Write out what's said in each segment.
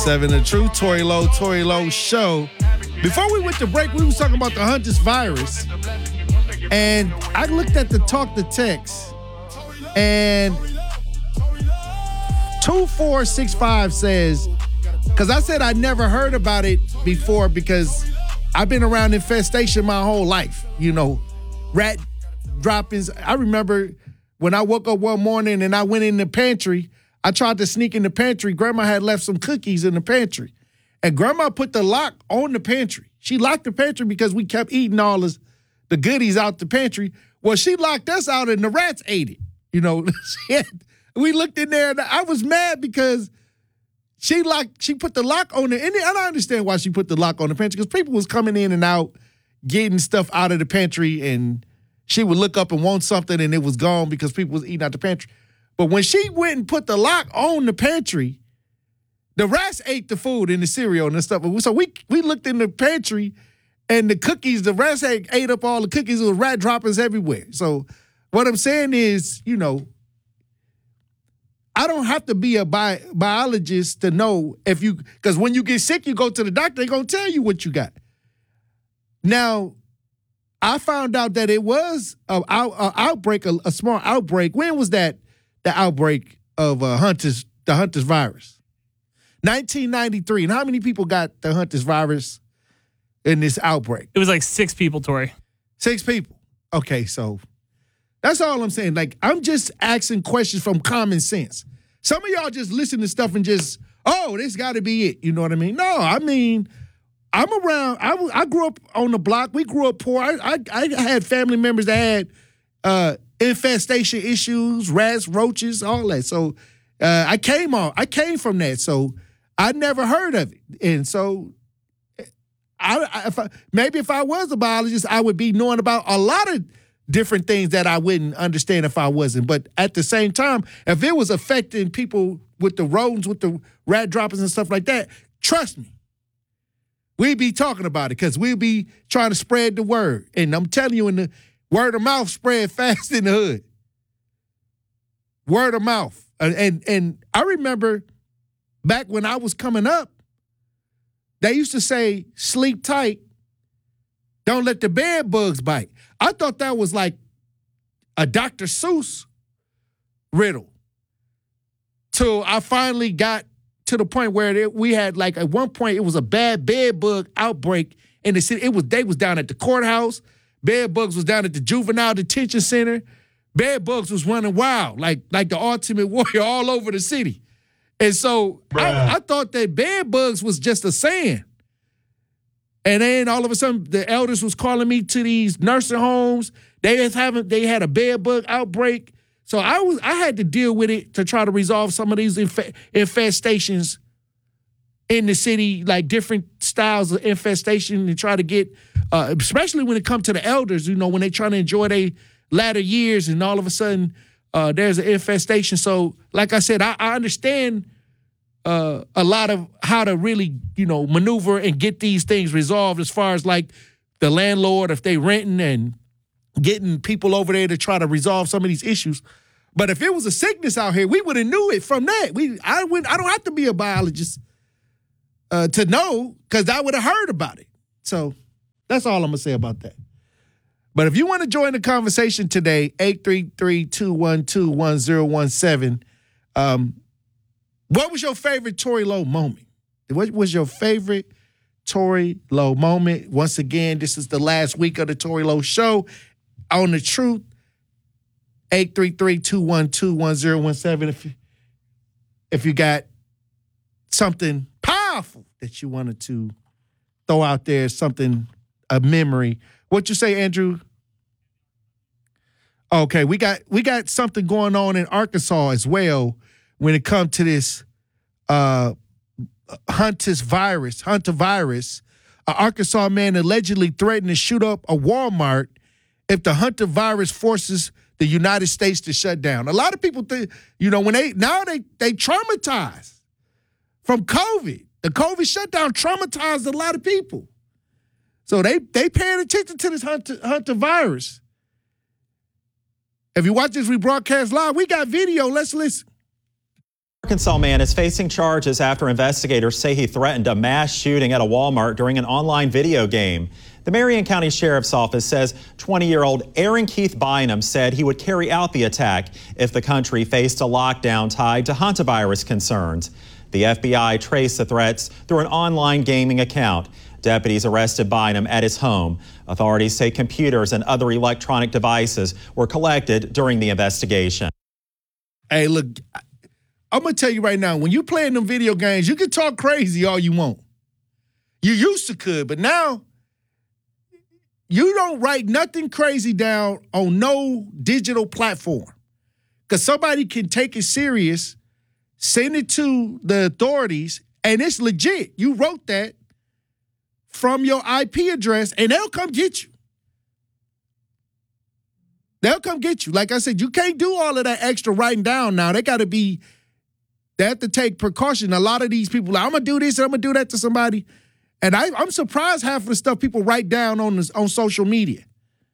101.7 The Truth, Tory Lowe Show. Before we went to break, we was talking about the Hunter's virus. And I looked at the talk to text, and 2465 says, because I said I never heard about it before because I've been around infestation my whole life. You know, rat droppings. I remember when I woke up one morning and I went in the pantry, I tried to sneak in the pantry. Grandma had left some cookies in the pantry. And Grandma put the lock on the pantry. She locked the pantry because we kept eating all the goodies out the pantry. Well, she locked us out and the rats ate it. You know, we looked in there and I was mad because she put the lock on it. And I don't understand why she put the lock on the pantry because people was coming in and out, getting stuff out of the pantry, and she would look up and want something and it was gone because people was eating out the pantry. But when she went and put the lock on the pantry, the rats ate the food and the cereal and the stuff. So we looked in the pantry and the cookies, the rats ate up all the cookies. There was rat droppings everywhere. So what I'm saying is, you know, I don't have to be a biologist to know because when you get sick, you go to the doctor, they're going to tell you what you got. Now, I found out that it was an outbreak, a small outbreak. When was that, the outbreak of the Hunter's virus? 1993. And how many people got the Hunter's virus in this outbreak? It was like 6 people, Tori. 6 people. Okay, so that's all I'm saying. Like, I'm just asking questions from common sense. Some of y'all just listen to stuff and just, this got to be it. You know what I mean? No, I mean, I'm around. I grew up on the block. We grew up poor. I had family members that had infestation issues, rats, roaches, all that. So I came from that. So I never heard of it. And so if I was a biologist, I would be knowing about a lot of different things that I wouldn't understand if I wasn't. But at the same time, if it was affecting people with the rodents, with the rat droppings and stuff like that, trust me, we'd be talking about it because we'd be trying to spread the word. And I'm telling you, in the word of mouth spread fast in the hood. Word of mouth. And I remember back when I was coming up, they used to say, sleep tight, don't let the bed bugs bite. I thought that was like a Dr. Seuss riddle. Till I finally got to the point where we had, like, at one point, it was a bad bed bug outbreak in the city. They was down at the courthouse. Bed bugs was down at the juvenile detention center. Bed bugs was running wild, like the Ultimate Warrior all over the city. And so I thought that bed bugs was just a saying. And then all of a sudden, the elders was calling me to these nursing homes. They had a bed bug outbreak. So I had to deal with it to try to resolve some of these infestations in the city, like different styles of infestation, and try to get, especially when it comes to the elders, you know, when they trying to enjoy their latter years and all of a sudden there's an infestation. So like I said, I understand a lot of how to really, you know, maneuver and get these things resolved as far as like the landlord, if they renting and getting people over there to try to resolve some of these issues. But if it was a sickness out here, we would have knew it from that. I don't have to be a biologist to know, because I would have heard about it. So that's all I'm going to say about that. But if you want to join the conversation today, 833-212-1017, what was your favorite Tory Lowe moment? What was your favorite Tory Lowe moment? Once again, this is the last week of the Tory Lowe Show on The Truth. 833-212-1017. If you got something powerful that you wanted to throw out there, a memory. What you say, Andrew? Okay, we got something going on in Arkansas as well when it comes to this Hunter virus. An Arkansas man allegedly threatened to shoot up a Walmart if the Hunter virus forces the United States to shut down. A lot of people think, you know, when they traumatized from COVID. The COVID shutdown traumatized a lot of people. So they paying attention to this Hunter virus. If you watch this rebroadcast live, we got video. Let's listen. Arkansas man is facing charges after investigators say he threatened a mass shooting at a Walmart during an online video game. The Marion County Sheriff's Office says 20-year-old Aaron Keith Bynum said he would carry out the attack if the country faced a lockdown tied to hantavirus concerns. The FBI traced the threats through an online gaming account. Deputies arrested Bynum at his home. Authorities say computers and other electronic devices were collected during the investigation. Hey, look, I'm going to tell you right now, when you playing them video games, you can talk crazy all you want. You used to could, but now you don't write nothing crazy down on no digital platform because somebody can take it serious, send it to the authorities, and it's legit. You wrote that from your IP address, and they'll come get you. They'll come get you. Like I said, you can't do all of that extra writing down now. They have to take precaution. A lot of these people, like, I'm going to do this and I'm going to do that to somebody. And I'm surprised half of the stuff people write down on social media.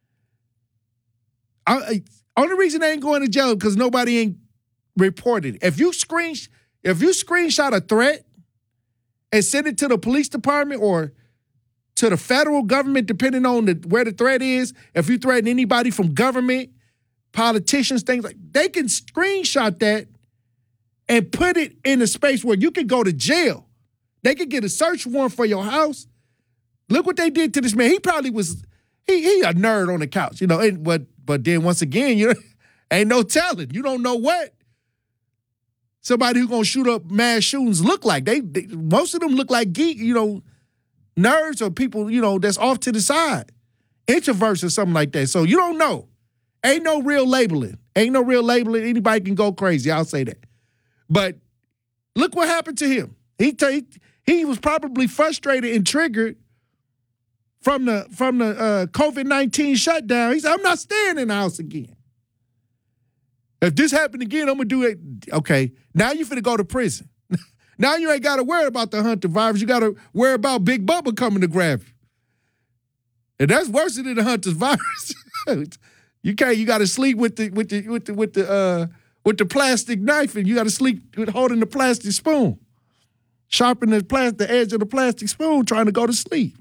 Only reason they ain't going to jail because nobody ain't reported it. If you screenshot a threat and send it to the police department or to the federal government, depending on where the threat is, if you threaten anybody from government, politicians, things like, they can screenshot that and put it in a space where you can go to jail. They could get a search warrant for your house. Look what they did to this man. He probably was, he a nerd on the couch, but then once again, ain't no telling. You don't know what somebody who's going to shoot up mass shootings look like. They most of them look like nerds or people, that's off to the side. Introverts or something like that. So you don't know. Ain't no real labeling. Anybody can go crazy. I'll say that. But look what happened to him. He was probably frustrated and triggered from the COVID-19 shutdown. He said, I'm not staying in the house again. If this happened again, I'm going to do it. Okay, now you finna go to prison. Now you ain't got to worry about the hantavirus. You got to worry about Big Bubba coming to grab you. And that's worse than the hunter's virus. You got to sleep with the plastic knife, and you got to sleep with holding the plastic spoon. Sharpen the edge of the plastic spoon trying to go to sleep.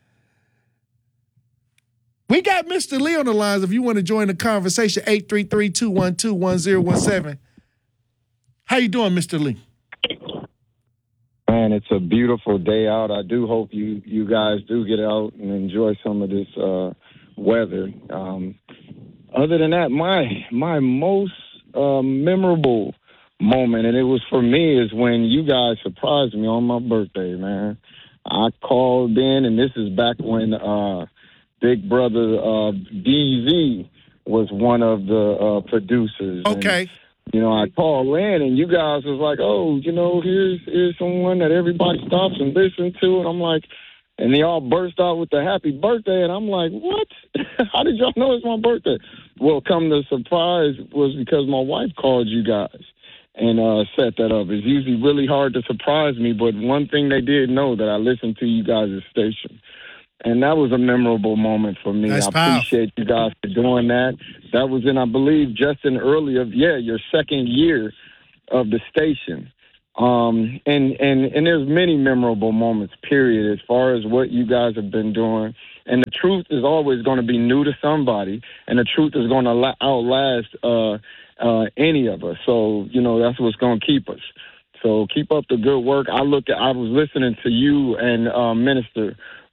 We got Mr. Lee on the lines if you want to join the conversation, 833-212-1017. How you doing, Mr. Lee? Man, it's a beautiful day out. I do hope you guys do get out and enjoy some of this weather. Other than that, my most memorable moment, and it was for me, is when you guys surprised me on my birthday, man. I called in, and this is back when Big Brother DZ was one of the producers. Okay. And, I called in, and you guys was like, oh, here's someone that everybody stops and listens to. And I'm like, and they all burst out with the happy birthday. And I'm like, what? How did y'all know it's my birthday? Well, come to surprise was because my wife called you guys and set that up. It's usually really hard to surprise me, but one thing they did know that I listened to you guys' station. And that was a memorable moment for me. That's I appreciate you guys for doing that. That was in, I believe, just in your second year of the station. And there's many memorable moments, period, as far as what you guys have been doing. And the truth is always going to be new to somebody, and the truth is going to outlast any of us. So, that's what's going to keep us. So keep up the good work. I was listening to you and Minister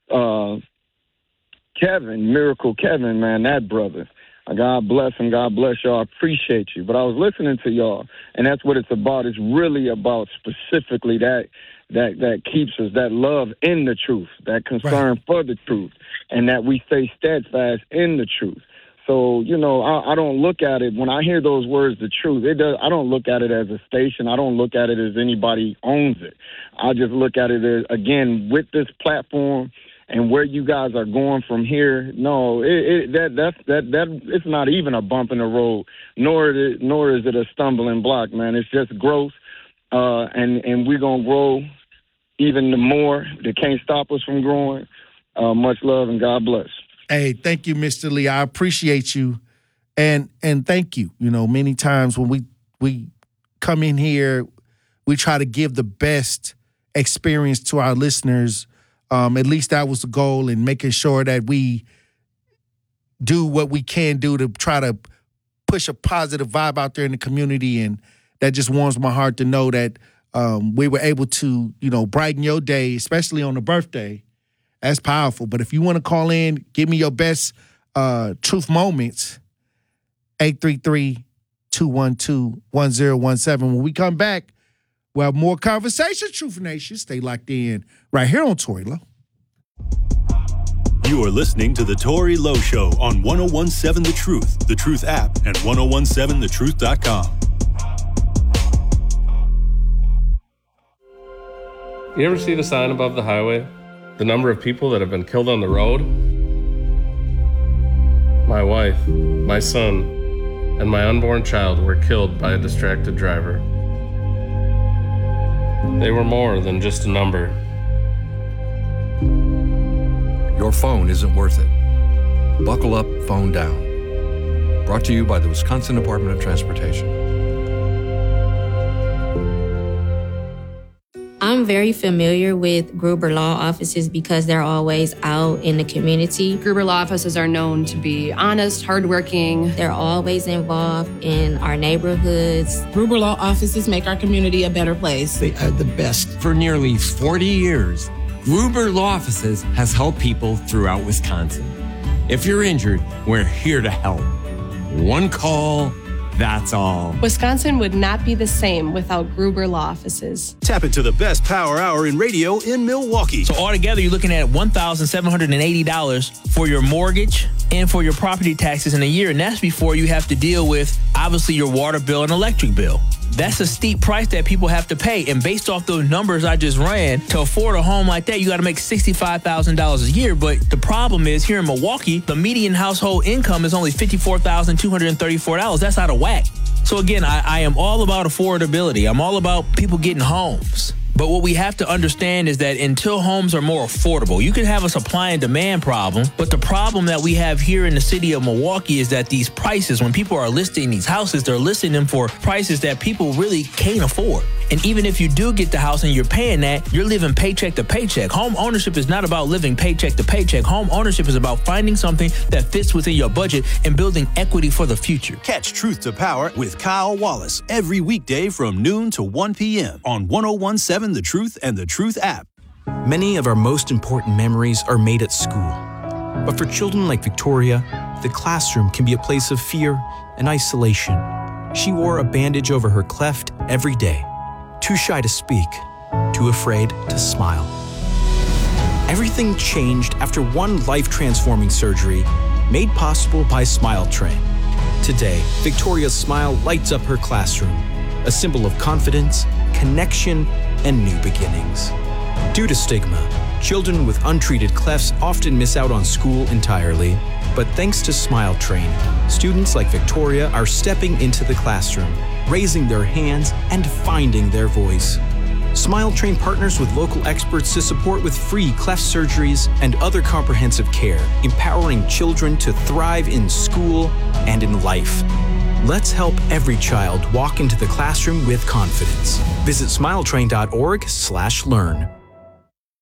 Kevin, Miracle Kevin, man, that brother. God bless him. God bless y'all. I appreciate you. But I was listening to y'all, and that's what it's about. It's really about specifically that keeps us, that love in the truth, that concern for the truth, and that we stay steadfast in the truth. So, I don't look at it, when I hear those words, the truth, I don't look at it as a station. I don't look at it as anybody owns it. I just look at it as, again, with this platform and where you guys are going from here. No, it's not even a bump in the road, nor is it a stumbling block, man. It's just growth, and we're gonna grow even more. They can't stop us from growing. Much love and God bless. Hey, thank you, Mr. Lee. I appreciate you, and thank you. Many times when we come in here, we try to give the best experience to our listeners. At least that was the goal, in making sure that we do what we can do to try to push a positive vibe out there in the community. And that just warms my heart to know that we were able to, brighten your day, especially on a birthday. That's powerful. But if you want to call in, give me your best truth moments, 833-212-1017. When we come back, we'll have more conversation, Truth Nation. Stay locked in right here on Tory Lowe. You are listening to The Tory Lowe Show on 1017 The Truth app, and 1017thetruth.com. You ever see the sign above the highway? The number of people that have been killed on the road? My wife, my son, and my unborn child were killed by a distracted driver. They were more than just a number. Your phone isn't worth it. Buckle up, phone down. Brought to you by the Wisconsin Department of Transportation. I'm very familiar with Gruber Law Offices because they're always out in the community. Gruber Law Offices are known to be honest, hardworking. They're always involved in our neighborhoods. Gruber Law Offices make our community a better place. They are the best. For nearly 40 years, Gruber Law Offices has helped people throughout Wisconsin. If you're injured, we're here to help. One call, that's all. Wisconsin would not be the same without Gruber Law Offices. Tap into the best power hour in radio in Milwaukee. So altogether, you're looking at $1,780 for your mortgage and for your property taxes in a year. And that's before you have to deal with, obviously, your water bill and electric bill. That's a steep price that people have to pay. And based off those numbers I just ran, to afford a home like that, you got to make $65,000 a year. But the problem is, here in Milwaukee, the median household income is only $54,234. That's out of whack. So again, I am all about affordability. I'm all about people getting homes. But what we have to understand is that until homes are more affordable, you can have a supply and demand problem. But the problem that we have here in the city of Milwaukee is that these prices, when people are listing these houses, they're listing them for prices that people really can't afford. And even if you do get the house and you're paying that, you're living paycheck to paycheck. Home ownership is not about living paycheck to paycheck. Home ownership is about finding something that fits within your budget and building equity for the future. Catch Truth to Power with Kyle Wallace every weekday from noon to 1 p.m. on 1017 The Truth and The Truth app. Many of our most important memories are made at school. But for children like Victoria, the classroom can be a place of fear and isolation. She wore a bandage over her cleft every day. Too shy to speak, too afraid to smile. Everything changed after one life-transforming surgery made possible by Smile Train. Today, Victoria's smile lights up her classroom, a symbol of confidence, connection, and new beginnings. Due to stigma, children with untreated clefts often miss out on school entirely. But thanks to Smile Train, students like Victoria are stepping into the classroom, raising their hands, and finding their voice. Smile Train partners with local experts to support with free cleft surgeries and other comprehensive care, empowering children to thrive in school and in life. Let's help every child walk into the classroom with confidence. Visit smiletrain.org/learn.